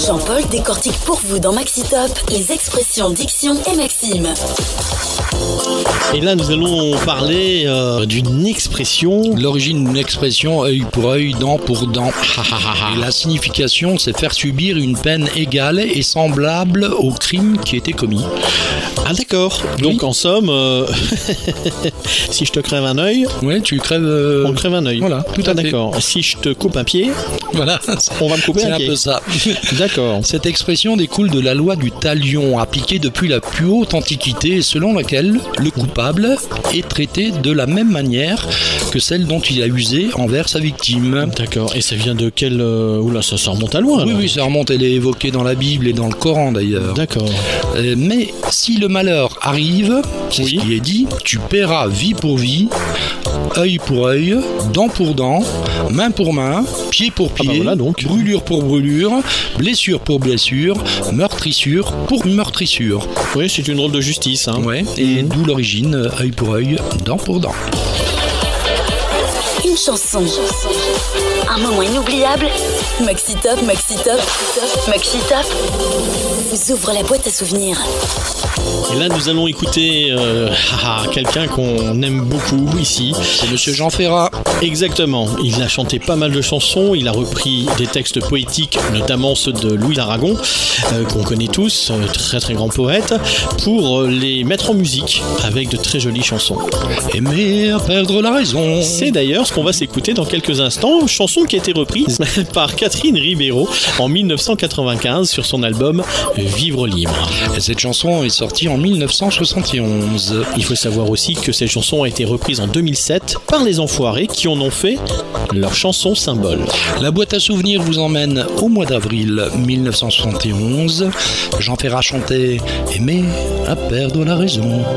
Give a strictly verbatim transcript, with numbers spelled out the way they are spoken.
Jean-Paul décortique pour vous dans Maxi-Top les expressions diction et Maxime. Et là, nous allons parler euh, d'une expression. L'origine d'une expression œil pour œil, dent pour dent. Et la signification, c'est faire subir une peine égale et semblable au crime qui était commis. Ah d'accord. Donc oui. En somme, euh, si je te crève un œil, ouais, tu crèves. Euh... On crève un œil. Voilà, tout à ah, fait. D'accord. Si je te coupe un pied, voilà, on va me couper un, un pied. peu ça. D'accord. Cette expression découle de la loi du talion, appliquée depuis la plus haute antiquité, selon laquelle le coupable est traité de la même manière que celle dont il a usé envers sa victime. D'accord. Et ça vient de quel... Euh... Oula, ça, ça remonte à loin. Oui, là. oui, ça remonte. Elle est évoquée dans la Bible et dans le Coran d'ailleurs. D'accord. Euh, mais si le malheur arrive, c'est oui. ce qui est dit, tu paieras vie pour vie, œil pour œil, dent pour dent, main pour main, pied pour pied, ah bah voilà donc. Brûlure pour brûlure, blessure pour blessure, meurtrissure pour meurtrissure. Oui, c'est une drôle de justice. Hein. Ouais, et mmh. d'où l'origine, œil pour œil, dent pour dent. Une chanson, un moment inoubliable. Maxi-Top, Maxi-Top, Maxi-Top vous ouvre la boîte à souvenirs. Et là, nous allons écouter euh, quelqu'un qu'on aime beaucoup ici. C'est Monsieur Jean Ferrat. Exactement. Il a chanté pas mal de chansons. Il a repris des textes poétiques, notamment ceux de Louis d'Aragon, euh, qu'on connaît tous, euh, très très grand poète, pour les mettre en musique avec de très jolies chansons. Aimer à perdre la raison. C'est d'ailleurs ce qu'on va s'écouter dans quelques instants. Chanson qui a été reprise par Catherine Ribeiro en dix-neuf cent quatre-vingt-quinze sur son album Vivre libre. Et cette chanson est sortie en dix-neuf cent soixante et onze. Il faut savoir aussi que cette chanson a été reprise en deux mille sept par les Enfoirés qui en ont fait leur chanson symbole. La boîte à souvenirs vous emmène au mois d'avril dix-neuf cent soixante et onze. Jean Ferrat chantait « Aimer à perdre la raison ».